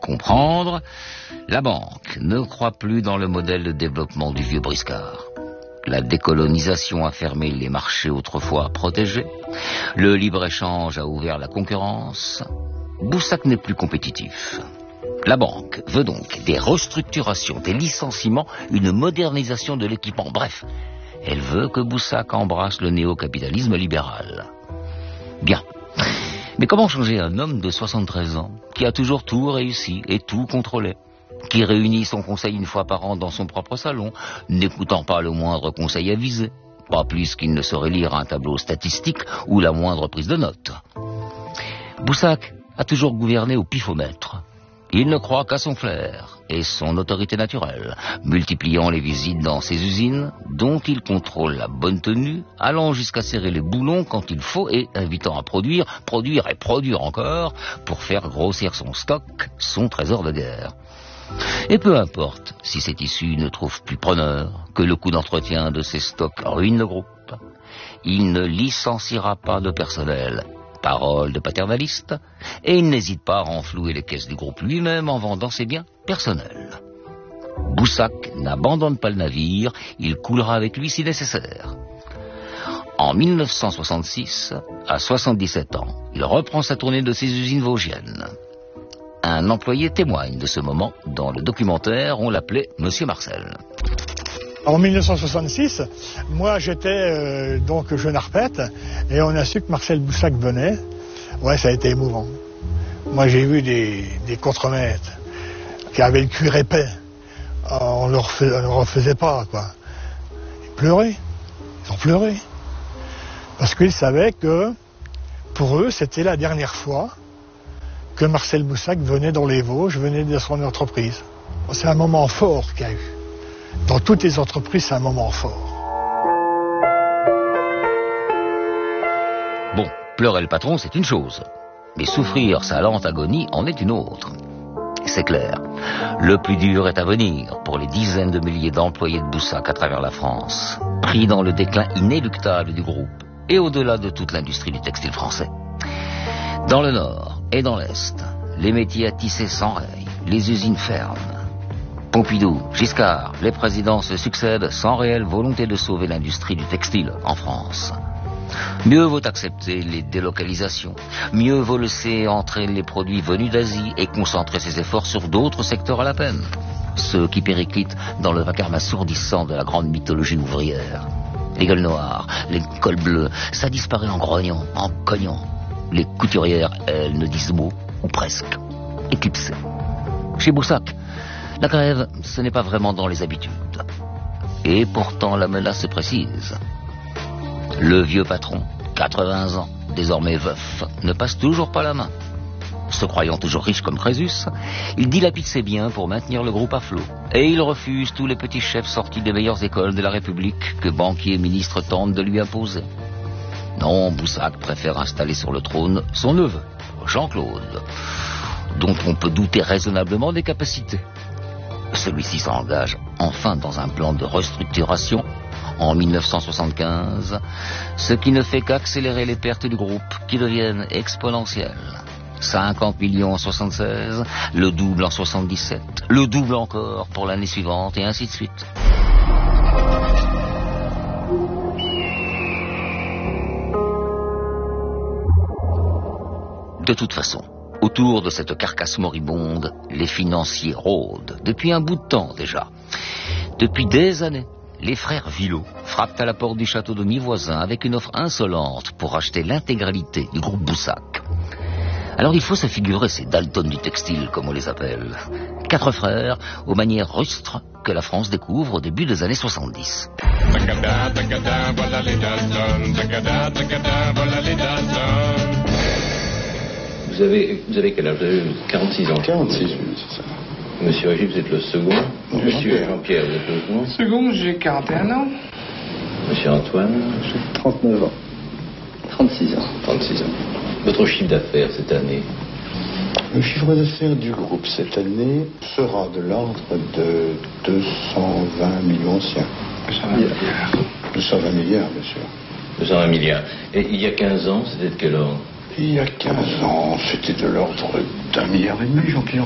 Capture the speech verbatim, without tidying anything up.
comprendre, la banque ne croit plus dans le modèle de développement du vieux briscard. La décolonisation a fermé les marchés autrefois protégés. Le libre-échange a ouvert la concurrence. Boussac n'est plus compétitif. La banque veut donc des restructurations, des licenciements, une modernisation de l'équipement. Bref, elle veut que Boussac embrasse le néo-capitalisme libéral. Bien. Mais comment changer un homme de soixante-treize ans, qui a toujours tout réussi et tout contrôlé, qui réunit son conseil une fois par an dans son propre salon, n'écoutant pas le moindre conseil avisé, pas plus qu'il ne saurait lire un tableau statistique ou la moindre prise de notes. Boussac a toujours gouverné au pifomètre. Il ne croit qu'à son flair et son autorité naturelle, multipliant les visites dans ses usines, dont il contrôle la bonne tenue, allant jusqu'à serrer les boulons quand il faut et invitant à produire, produire et produire encore, pour faire grossir son stock, son trésor de guerre. Et peu importe si ces tissus ne trouvent plus preneur, que le coût d'entretien de ces stocks ruine le groupe. Il ne licenciera pas de personnel, parole de paternaliste, et il n'hésite pas à renflouer les caisses du groupe lui-même en vendant ses biens personnels. Boussac n'abandonne pas le navire, il coulera avec lui si nécessaire. En mille neuf cent soixante-six, à soixante-dix-sept ans, il reprend sa tournée de ses usines vosgiennes. Un employé témoigne de ce moment dans le documentaire, on l'appelait Monsieur Marcel. En mille neuf cent soixante-six, moi j'étais euh, donc jeune arpète et on a su que Marcel Boussac venait. Ouais, ça a été émouvant. Moi j'ai vu des, des contremaîtres qui avaient le cuir épais. On ne leur refaisait pas, quoi. Ils pleuraient. Ils ont pleuré. Parce qu'ils savaient que pour eux c'était la dernière fois que Marcel Boussac venait dans les Vosges, venait de son entreprise. C'est un moment fort qu'il y a eu. Dans toutes les entreprises, c'est un moment fort. Bon, pleurer le patron, c'est une chose. Mais souffrir sa lente agonie en est une autre. C'est clair. Le plus dur est à venir pour les dizaines de milliers d'employés de Boussac à travers la France, pris dans le déclin inéluctable du groupe et au-delà de toute l'industrie du textile français. Dans le Nord et dans l'Est, les métiers à tisser s'enrayent, les usines ferment. Pompidou, Giscard, les présidents se succèdent sans réelle volonté de sauver l'industrie du textile en France. Mieux vaut accepter les délocalisations, mieux vaut laisser entrer les produits venus d'Asie et concentrer ses efforts sur d'autres secteurs à la peine. Ceux qui périclitent dans le vacarme assourdissant de la grande mythologie ouvrière. Les gueules noires, les cols bleus, ça disparaît en grognant, en cognant. Les couturières, elles, ne disent mot, ou presque, éclipsées. Chez Boussac, la grève, ce n'est pas vraiment dans les habitudes. Et pourtant, la menace se précise. Le vieux patron, quatre-vingts ans, désormais veuf, ne passe toujours pas la main. Se croyant toujours riche comme Crésus, il dilapide ses biens pour maintenir le groupe à flot. Et il refuse tous les petits chefs sortis des meilleures écoles de la République que banquiers et ministres tentent de lui imposer. Non, Boussac préfère installer sur le trône son neveu, Jean-Claude, dont on peut douter raisonnablement des capacités. Celui-ci s'engage enfin dans un plan de restructuration en mille neuf cent soixante-quinze, ce qui ne fait qu'accélérer les pertes du groupe qui deviennent exponentielles. cinquante millions en soixante-seize, le double en soixante-dix-sept, le double encore pour l'année suivante et ainsi de suite. De toute façon, autour de cette carcasse moribonde, les financiers rôdent, depuis un bout de temps déjà. Depuis des années, les frères Villot frappent à la porte du château de mi-voisin avec une offre insolente pour acheter l'intégralité du groupe Boussac. Alors il faut se figurer ces Dalton du textile, comme on les appelle. Quatre frères, aux manières rustres, que la France découvre au début des années soixante-dix. Vous avez, vous avez quel âge? Vous avez quarante-six ans. quarante-six, oui, c'est ça. Monsieur Agib, vous êtes le second. Non, Monsieur Jean-Pierre. Jean-Pierre, vous êtes le second. Second, j'ai quarante et un ans. Monsieur Antoine. J'ai trente-neuf ans. trente-six ans. trente-six ans. Votre chiffre d'affaires cette année? Le chiffre d'affaires du groupe cette année sera de l'ordre de deux cent vingt millions anciens. deux cent vingt milliards. deux cent vingt milliards, bien sûr. deux cent vingt milliards. Et il y a quinze ans, c'était de quel ordre? Il y a quinze ans, c'était de l'ordre d'un milliard et demi, Jean-Pierre.